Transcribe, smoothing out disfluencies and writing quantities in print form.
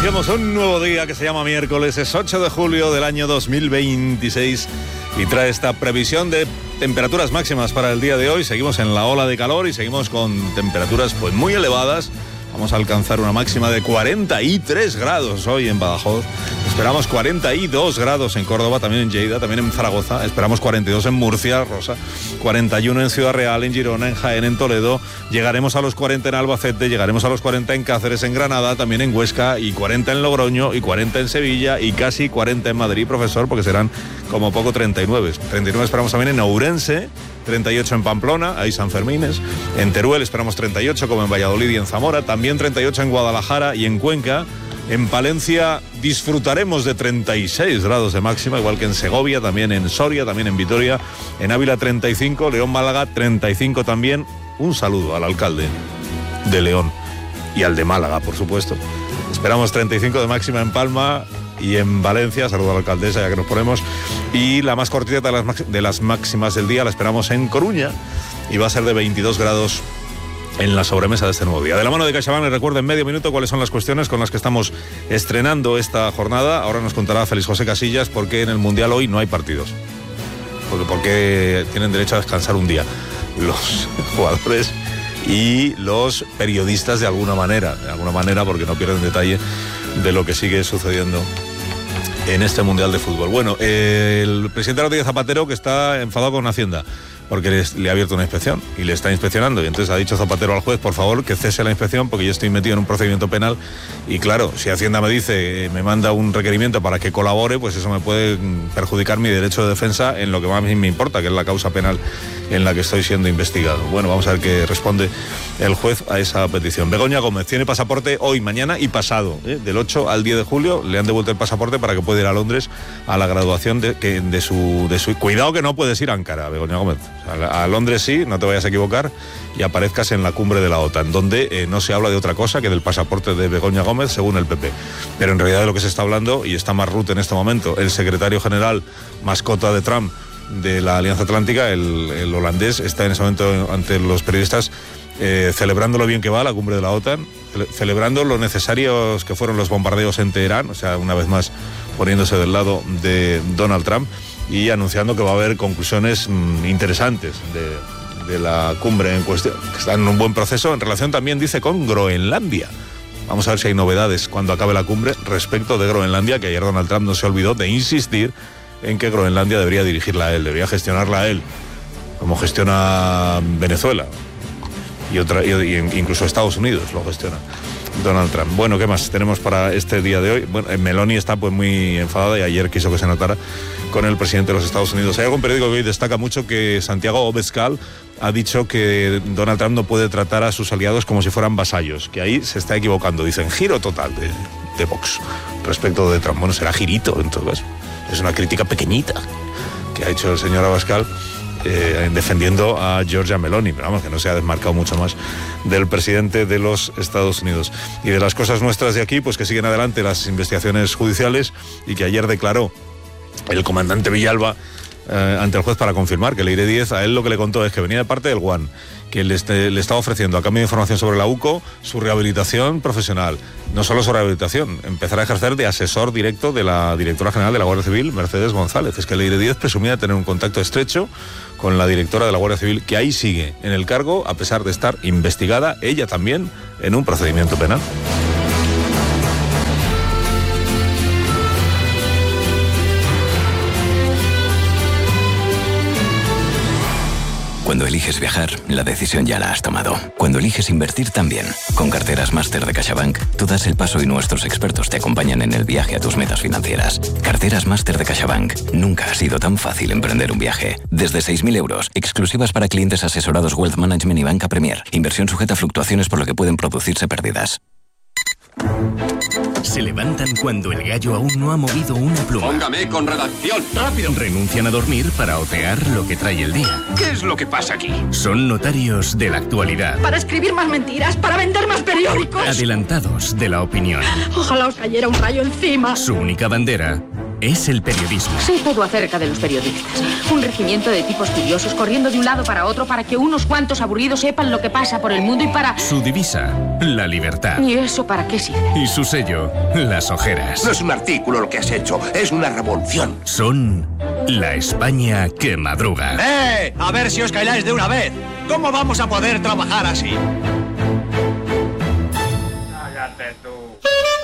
Iniciamos un nuevo día que se llama miércoles, es 8 de julio del año 2026 y trae esta previsión de temperaturas máximas para el día de hoy. Seguimos en la ola de calor y seguimos con temperaturas pues muy elevadas. Vamos a alcanzar una máxima de 43 grados hoy en Badajoz. Esperamos 42 grados en Córdoba, también en Lleida, también en Zaragoza. Esperamos 42 en Murcia, Rosa. 41 en Ciudad Real, en Girona, en Jaén, en Toledo. Llegaremos a los 40 en Albacete, llegaremos a los 40 en Cáceres, en Granada, también en Huesca, y 40 en Logroño, y 40 en Sevilla, y casi 40 en Madrid, profesor, porque serán como poco 39. 39 esperamos también en Ourense, 38 en Pamplona, ahí San Fermines. En Teruel esperamos 38, como en Valladolid y en Zamora. También 38 en Guadalajara y en Cuenca. En Palencia disfrutaremos de 36 grados de máxima, igual que en Segovia, también en Soria, también en Vitoria. En Ávila 35, León, Málaga 35 también. Un saludo al alcalde de León y al de Málaga, por supuesto. Esperamos 35 de máxima en Palma y en Valencia. Saludo a la alcaldesa, ya que nos ponemos. Y la más cortita de las máximas del día la esperamos en Coruña y va a ser de 22 grados en la sobremesa de este nuevo día. De la mano de CaixaBank, les recuerdo en medio minuto cuáles son las cuestiones con las que estamos estrenando esta jornada. Ahora nos contará Félix José Casillas por qué en el Mundial hoy no hay partidos. Porque tienen derecho a descansar un día los jugadores y los periodistas de alguna manera, porque no pierden detalle de lo que sigue sucediendo en este Mundial de Fútbol. Bueno, el presidente Rodríguez Zapatero, que está enfadado con Hacienda porque le ha abierto una inspección y le está inspeccionando, y entonces ha dicho Zapatero al juez, por favor, que cese la inspección porque yo estoy metido en un procedimiento penal y claro, si Hacienda me dice, me manda un requerimiento para que colabore, pues eso me puede perjudicar mi derecho de defensa en lo que más me importa, que es la causa penal en la que estoy siendo investigado. Bueno, vamos a ver qué responde el juez a esa petición. Begoña Gómez tiene pasaporte hoy, mañana y pasado, del 8 al 10 de julio le han devuelto el pasaporte para que pueda ir a Londres a la graduación de su... Cuidado que no puedes ir a Ankara, Begoña Gómez. A Londres sí, no te vayas a equivocar, y aparezcas en la cumbre de la OTAN, donde no se habla de otra cosa que del pasaporte de Begoña Gómez, según el PP. Pero en realidad de lo que se está hablando, y está más Rutte en este momento, el secretario general, mascota de Trump, de la Alianza Atlántica, el holandés, está en ese momento ante los periodistas celebrando lo bien que va la cumbre de la OTAN, celebrando lo necesarios que fueron los bombardeos en Teherán, o sea, una vez más poniéndose del lado de Donald Trump, y anunciando que va a haber conclusiones interesantes de la cumbre en cuestión, que está en un buen proceso, en relación también, dice, con Groenlandia. Vamos a ver si hay novedades cuando acabe la cumbre respecto de Groenlandia, que ayer Donald Trump no se olvidó de insistir en que Groenlandia debería dirigirla a él, debería gestionarla a él, como gestiona Venezuela, y incluso Estados Unidos lo gestiona Donald Trump. Bueno, ¿qué más tenemos para este día de hoy? Bueno, Meloni está pues muy enfadada y ayer quiso que se notara con el presidente de los Estados Unidos. Hay algún periódico que hoy destaca mucho que Santiago Obescal ha dicho que Donald Trump no puede tratar a sus aliados como si fueran vasallos, que ahí se está equivocando. Dicen giro total de Vox respecto de Trump. Bueno, será girito en todo caso. Es una crítica pequeñita que ha hecho el señor Abascal defendiendo a Giorgia Meloni, pero vamos, que no se ha desmarcado mucho más del presidente de los Estados Unidos. Y de las cosas nuestras de aquí, pues que siguen adelante las investigaciones judiciales, y que ayer declaró el comandante Villalba ante el juez para confirmar que Leire Díez, a él lo que le contó es que venía de parte del GUAN, que le estaba ofreciendo a cambio de información sobre la UCO su rehabilitación profesional. No solo su rehabilitación, empezar a ejercer de asesor directo de la directora general de la Guardia Civil, Mercedes González. Es que Leire Díez presumía tener un contacto estrecho con la directora de la Guardia Civil, que ahí sigue en el cargo, a pesar de estar investigada, ella también, en un procedimiento penal. Cuando eliges viajar, la decisión ya la has tomado. Cuando eliges invertir también. Con Carteras Máster de CaixaBank, tú das el paso y nuestros expertos te acompañan en el viaje a tus metas financieras. Carteras Máster de CaixaBank. Nunca ha sido tan fácil emprender un viaje. Desde 6.000 euros, exclusivas para clientes asesorados Wealth Management y Banca Premier. Inversión sujeta a fluctuaciones por lo que pueden producirse pérdidas. Se levantan cuando el gallo aún no ha movido una pluma. Póngame con redacción. ¡Rápido! Renuncian a dormir para otear lo que trae el día. ¿Qué es lo que pasa aquí? Son notarios de la actualidad. Para escribir más mentiras, para vender más periódicos. Adelantados de la opinión. Ojalá os cayera un rayo encima. Su única bandera, es el periodismo. Sé todo acerca de los periodistas. Un regimiento de tipos curiosos corriendo de un lado para otro para que unos cuantos aburridos sepan lo que pasa por el mundo y para... Su divisa, la libertad. ¿Y eso para qué sirve? Y su sello, las ojeras. No es un artículo lo que has hecho, es una revolución. Son la España que madruga. A ver si os calláis de una vez. ¿Cómo vamos a poder trabajar así? Cállate tú.